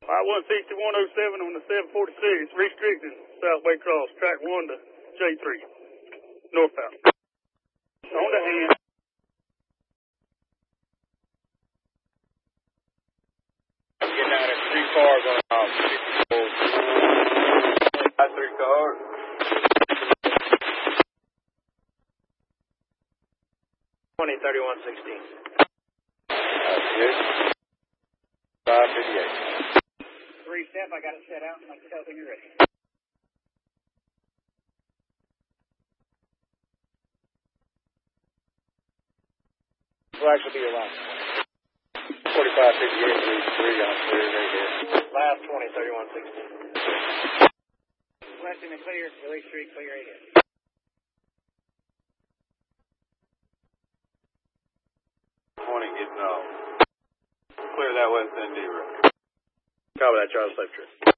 I-160-107 on the 746, restricted, Southway Cross, track 1 to J3, northbound. On the hand. I'm getting out of 3 cars on off. 3 cars. 20-31-16. That's good. 558. 3 step, I got it set out. Like yourself when you're ready. Flash will be your last. 4558, 3 on clear right here. Last 20-31-16. West in the clear, Willie Street, clear ahead. Getting off. Clear that west end, D-Road. Copy that, Charles Safe Trip.